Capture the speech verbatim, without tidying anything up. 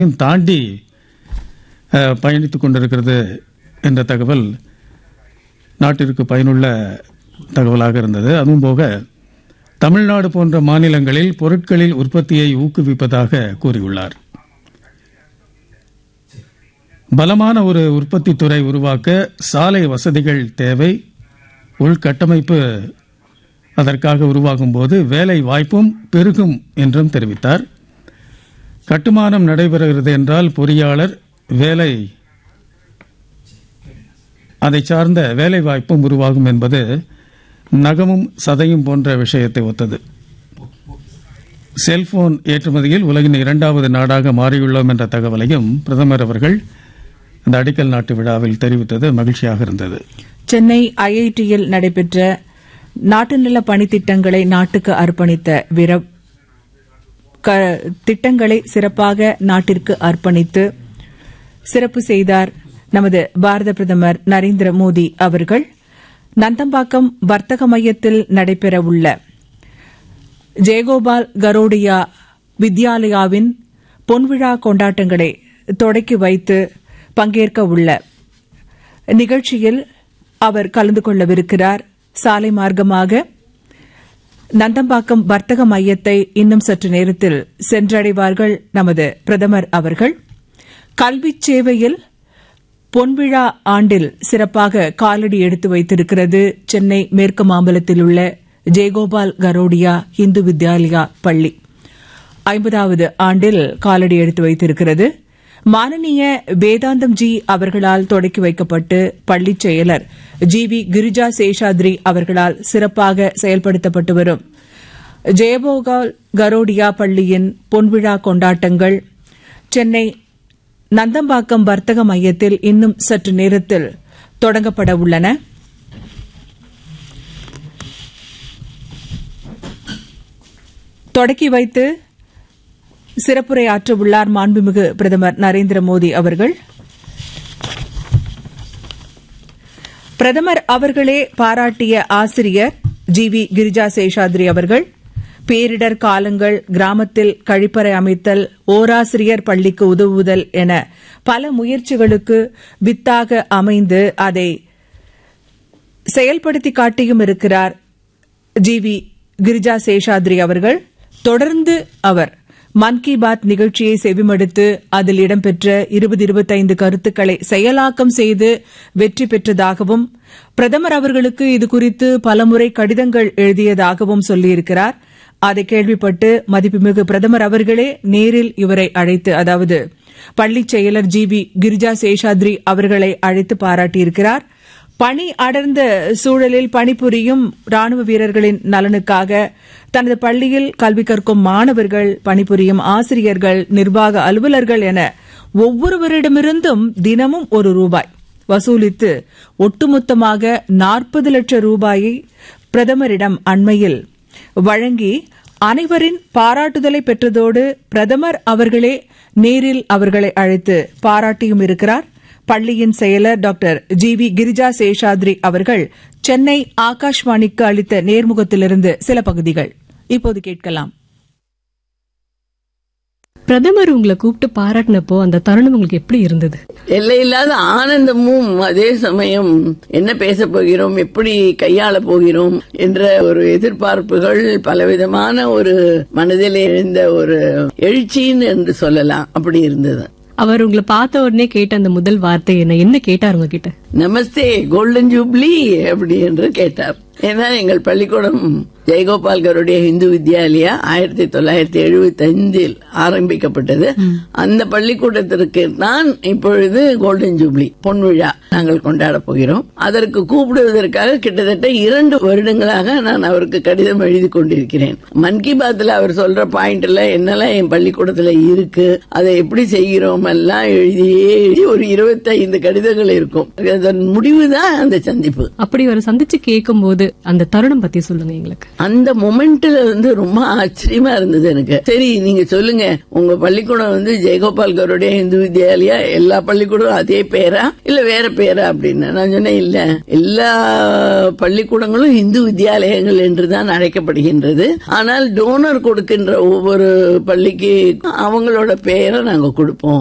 தாண்டி பயணித்துக் கொண்டிருக்கிறது என்ற தகவல் நாட்டிற்கு பயனுள்ள தகவலாக இருந்தது. அதுவும் போக தமிழ்நாடு போன்ற மாநிலங்களில் பொருட்களில் உற்பத்தியை ஊக்குவிப்பதாக கூறியுள்ளார். பலமான ஒரு உற்பத்தி துறை உருவாக்க சாலை வசதிகள் தேவை. உள்கட்டமைப்பு அதற்காக உருவாகும் போது வேலை வாய்ப்பும் பெருகும் என்றும் தெரிவித்தார். கட்டுமானம் நடைபெறுகிறது என்றால் பொறியாளர் வேலை அதை சார்ந்த வேலை வாய்ப்பும் உருவாகும் என்பது நகமும் சதையும் போன்ற விஷயத்தை ஒத்தது. செல்போன் ஏற்றுமதியில் உலகின் இரண்டாவது நாடாக மாறியுள்ளோம் என்ற தகவலையும் பிரதமர் அவர்கள் இந்த அடிக்கல் நாட்டு விழாவில் தெரிவித்தது மகிழ்ச்சியாக இருந்தது. சென்னை ஐஐடியில் நடைபெற்ற நாட்டு நல பணித்திட்டங்களை நாட்டுக்கு அர்ப்பணித்த வீர திட்டங்களை சிறப்பாக நாட்டிற்கு அர்ப்பணித்து சிறப்பு செய்தார் நமது பாரத பிரதமர் நரேந்திர மோடி அவர்கள். நந்தம்பாக்கம் வர்த்தக மையத்தில் நடைபெறவுள்ள ஜெயகோபால் கரோடியா வித்யாலயாவின் பொன்விழா கொண்டாட்டங்களை தொடக்கி வைத்து பங்கேற்க உள்ள நிகழ்ச்சியில் அவர் கலந்து கொள்ளவிருக்கிறார். சாலை மார்க்கமாக நந்தம்பாக்கம் வர்த்தக மையத்தை இன்னும் சற்று நேரத்தில் சென்றடைவார்கள் நமது பிரதமர் அவர்கள். கல்வி சேவையில் பொன்விழா ஆண்டில் சிறப்பாக காலடி எடுத்து வைத்திருக்கிறது சென்னை மேற்கு மாம்பலத்தில் உள்ள ஜெயகோபால் கரோடியா இந்து வித்யாலயா பள்ளி. ஐம்பதாவது ஆண்டில் காலடி எடுத்து வைத்திருக்கிறது. மானனீய வேதாந்தம் ஜி அவர்களால் தொடக்கி வைக்கப்பட்டு பள்ளிச் செயலர் ஜி வி கிரிஜா சேஷாத்ரி அவர்களால் சிறப்பாக செயல்படுத்தப்பட்டு வரும் ஜெயகோபால் கரோடியா பள்ளியின் பொன்விழா கொண்டாட்டங்கள் சென்னை நந்தம்பாக்கம் வர்த்தக மையத்தில் இன்னும் சற்று நேரத்தில் தொடங்கப்பட உள்ளன. தொடக்கி வைத்து சிறப்புரை ஆற்றவுள்ளார் மாண்புமிகு பிரதமர் நரேந்திர மோடி அவர்கள். பிரதமர் அவர்களே பாராட்டிய ஆசிரியர் ஜி வி கிரிஜா சேஷாத்ரி அவர்கள் பேரிடர் காலங்கள், கிராமத்தில் கழிப்பறை அமைத்தல், ஓராசிரியர் பள்ளிக்கு உதவுதல் என பல முயற்சிகளுக்கு வித்தாக அமைந்து அதை செயல்படுத்தி காட்டியும் இருக்கிறார் ஜி வி கிரிஜா சேஷாத்ரி அவர்கள். தொடர்ந்து அவர் மன் கி பாத் நிகழ்ச்சியை செவிமடுத்து அதில் இடம்பெற்ற இருபது இருபத்தைந்து கருத்துக்களை செயலாக்கம் செய்து வெற்றி பெற்றதாகவும் பிரதமர் அவர்களுக்கு இதுகுறித்து பலமுறை கடிதங்கள் எழுதியதாகவும் சொல்லியிருக்கிறார். அதை கேள்விப்பட்டு மதிப்புமிகு பிரதமர் அவர்களே நேரில் இவரை அழைத்து, அதாவது பள்ளிச் செயலர் ஜி வி கிரிஜா சேஷாத்ரி அவர்களை அழைத்து பாராட்டியிருக்கிறார். பணி அடர்ந்த சூழலில் பணிபுரியும் ராணுவ வீரர்களின் நலனுக்காக தனது பள்ளியில் கல்வி கற்கும் மாணவர்கள், பணிபுரியும் ஆசிரியர்கள், நிர்வாக அலுவலர்கள் என ஒவ்வொருவரிடமிருந்தும் தினமும் ஒரு ரூபாய் வசூலித்து ஒட்டுமொத்தமாக நாற்பது லட்சம் ரூபாயை பிரதமரிடம் அண்மையில் வழங்கி அனைவரின் பாராட்டுதலை பெற்றதோடு பிரதமர் அவர்களே நேரில் அவர்களை அழைத்து பாராட்டியும் இருக்கிறார். பள்ளியின் செயலர் doctor G we Girija Seshadri அவர்கள் சென்னை ஆகாஷ்வாணிக்கு அளித்த நேர்முகத்திலிருந்து சில பகுதிகள் இப்போது கேட்கலாம். பிரதமர் உங்களை கூப்பிட்டு பாராட்டினப்போ அந்த தருணம் உங்களுக்கு எப்படி இருந்தது? எல்லையில்லாத ஆனந்தமும் அதே சமயம் என்ன பேச போகிறோம், எப்படி கையாள போகிறோம் என்ற ஒரு எதிர்பார்ப்புகள், பலவிதமான ஒரு மனதில் எழுந்த ஒரு எழுச்சின்னு என்று சொல்லலாம், அப்படி இருந்தது. அவர் உங்களை பார்த்த உடனே கேட்ட அந்த முதல் வார்த்தை என்ன என்ன கேட்டார் உங்ககிட்ட? நமஸ்தே கோல்டன் ஜூப்ளி அப்படி என்று கேட்டார். ஏன்னா எங்கள் பள்ளிக்கூடம் ஜெயகோபால் கரோடியா இந்து வித்யாலயா ஆயிரத்தி தொள்ளாயிரத்தி எழுபத்தி ஐந்தில் ஆரம்பிக்கப்பட்டது. அந்த பள்ளிக்கூடத்திற்கு தான் இப்பொழுது கோல்டன் ஜூப்ளி பொன்விழா நாங்கள் கொண்டாட போகிறோம். அதற்கு கூப்பிடுவதற்காக கிட்டத்தட்ட இரண்டு வருடங்களாக நான் அவருக்கு கடிதம் எழுதி கொண்டிருக்கிறேன். மன் கி பாத்ல அவர் சொல்ற பாயிண்ட்ல என்னெல்லாம் என் பள்ளிக்கூடத்துல இருக்கு, அதை எப்படி செய்கிறோம் எல்லாம் எழுதியே எழுதி ஒரு இருபத்தி ஐந்து கடிதங்கள் இருக்கும். அதன் முடிவுதான் அந்த சந்திப்பு. அப்படி ஒரு சந்திச்சு கேட்கும் போது அந்த தருணம் பத்தி சொல்லுங்க எங்களுக்கு. அந்த மொமெண்ட்ல வந்து ரொம்ப ஆச்சரியமா இருந்தது எனக்கு. சரி நீங்க சொல்லுங்க, உங்க பள்ளிக்கூடம் வந்து ஜெயகோபால் கருடைய இந்து வித்யாலயா, எல்லா பள்ளிக்கூடம் அதே பேரா இல்ல வேற பேரா அப்படின்னு. நான் சொன்னேன், இல்ல, எல்லா பள்ளிக்கூடங்களும் இந்து வித்யாலயங்கள் என்றுதான் அழைக்கப்படுகின்றது. ஆனால் டோனர் கொடுக்கின்ற ஒவ்வொரு பள்ளிக்கு அவங்களோட பெயரை நாங்க கொடுப்போம்